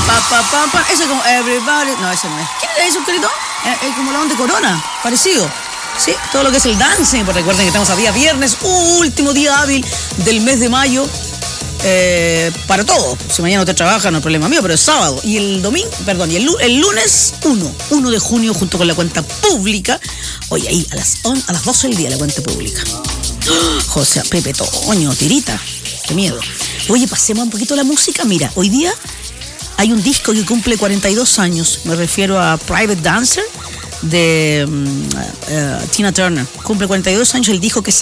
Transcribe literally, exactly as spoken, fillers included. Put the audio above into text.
Pa, pa, pa, pa. Eso es como everybody. No, ese no es. ¿Quién era eso, querido? Es, es como la onda de Corona, parecido. Sí, todo lo que es el dancing. Pues recuerden que estamos a día viernes, último día hábil del mes de mayo. Eh, para todos. Si mañana usted trabaja, no es problema mío, pero es sábado. Y el domingo, perdón, y el, el lunes uno de junio, junto con la cuenta pública. Oye, ahí a las, a las doce del día la cuenta pública. ¡Oh! José, Pepe Toño, Tirita. Qué miedo. Oye, pasemos un poquito la música. Mira, hoy día hay un disco que cumple cuarenta y dos años. Me refiero a Private Dancer de um, uh, Tina Turner. Cumple cuarenta y dos años el disco que